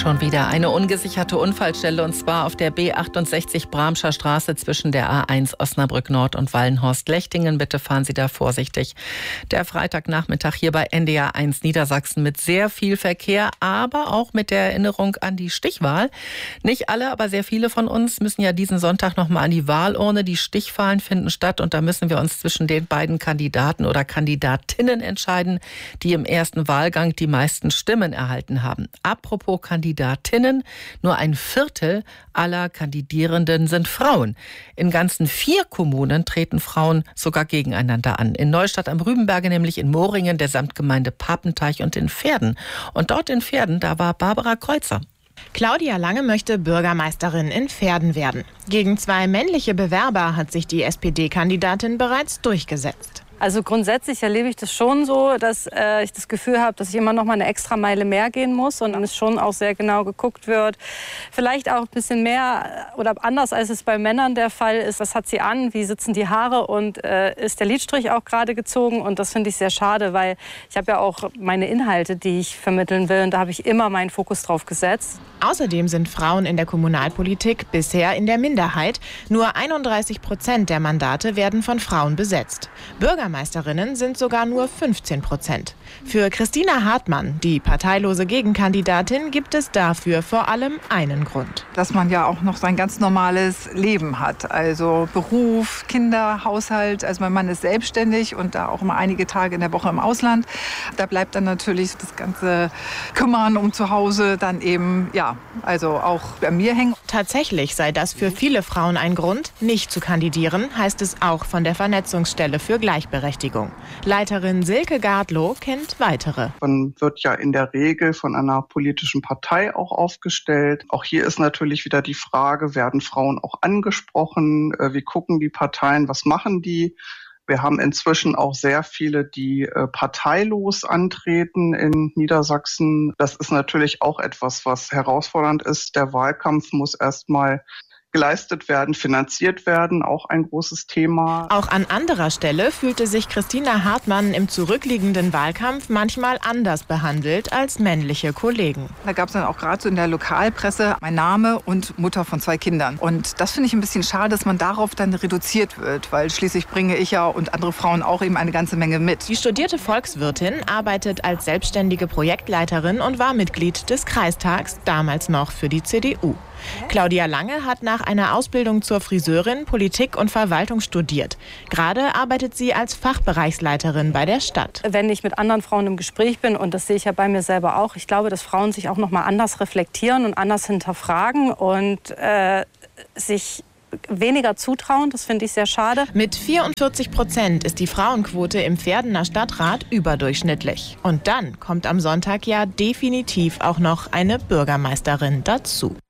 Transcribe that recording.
Schon wieder eine ungesicherte Unfallstelle, und zwar auf der B68 Bramscher Straße zwischen der A1 Osnabrück Nord und Wallenhorst-Lechtingen. Bitte fahren Sie da vorsichtig. Der Freitagnachmittag hier bei NDR 1 Niedersachsen mit sehr viel Verkehr, aber auch mit der Erinnerung an die Stichwahl. Nicht alle, aber sehr viele von uns müssen ja diesen Sonntag noch mal an die Wahlurne. Die Stichwahlen finden statt und da müssen wir uns zwischen den beiden Kandidaten oder Kandidatinnen entscheiden, die im ersten Wahlgang die meisten Stimmen erhalten haben. Apropos Kandidatinnen, nur ein Viertel aller Kandidierenden sind Frauen. In ganzen 4 Kommunen treten Frauen sogar gegeneinander an. In Neustadt am Rübenberge, nämlich in Moringen, der Samtgemeinde Papenteich und in Verden. Und dort in Verden, da war Barbara Kreuzer. Claudia Lange möchte Bürgermeisterin in Verden werden. Gegen 2 männliche Bewerber hat sich die SPD-Kandidatin bereits durchgesetzt. Also grundsätzlich erlebe ich das schon so, dass ich das Gefühl habe, dass ich immer noch mal eine extra Meile mehr gehen muss und es schon auch sehr genau geguckt wird. Vielleicht auch ein bisschen mehr oder anders, als es bei Männern der Fall ist. Was hat sie an? Wie sitzen die Haare? Und ist der Lidstrich auch gerade gezogen? Und das finde ich sehr schade, weil ich habe ja auch meine Inhalte, die ich vermitteln will. Und da habe ich immer meinen Fokus drauf gesetzt. Außerdem sind Frauen in der Kommunalpolitik bisher in der Minderheit. Nur 31% der Mandate werden von Frauen besetzt. Bürgermeisterinnen sind sogar nur 15%. Für Christina Hartmann, die parteilose Gegenkandidatin, gibt es dafür vor allem einen Grund. Dass man ja auch noch sein ganz normales Leben hat. Also Beruf, Kinder, Haushalt. Also mein Mann ist selbstständig und da auch immer einige Tage in der Woche im Ausland. Da bleibt dann natürlich das ganze Kümmern um zu Hause dann eben, ja, also auch bei mir hängen. Tatsächlich sei das für viele Frauen ein Grund, nicht zu kandidieren, heißt es auch von der Vernetzungsstelle für Gleichberechtigung. Leiterin Silke Gardlow kennt weitere. Man wird ja in der Regel von einer politischen Partei auch aufgestellt. Auch hier ist natürlich wieder die Frage, werden Frauen auch angesprochen? Wie gucken die Parteien? Was machen die? Wir haben inzwischen auch sehr viele, die parteilos antreten in Niedersachsen. Das ist natürlich auch etwas, was herausfordernd ist. Der Wahlkampf muss erstmal geleistet werden, finanziert werden, auch ein großes Thema. Auch an anderer Stelle fühlte sich Christina Hartmann im zurückliegenden Wahlkampf manchmal anders behandelt als männliche Kollegen. Da gab es dann auch gerade so in der Lokalpresse mein Name und Mutter von 2 Kindern. Und das finde ich ein bisschen schade, dass man darauf dann reduziert wird, weil schließlich bringe ich ja und andere Frauen auch eben eine ganze Menge mit. Die studierte Volkswirtin arbeitet als selbstständige Projektleiterin und war Mitglied des Kreistags, damals noch für die CDU. Claudia Lange hat nach einer Ausbildung zur Friseurin Politik und Verwaltung studiert. Gerade arbeitet sie als Fachbereichsleiterin bei der Stadt. Wenn ich mit anderen Frauen im Gespräch bin, und das sehe ich ja bei mir selber auch, ich glaube, dass Frauen sich auch noch mal anders reflektieren und anders hinterfragen und sich weniger zutrauen. Das finde ich sehr schade. Mit 44% ist die Frauenquote im Verdener Stadtrat überdurchschnittlich. Und dann kommt am Sonntag ja definitiv auch noch eine Bürgermeisterin dazu.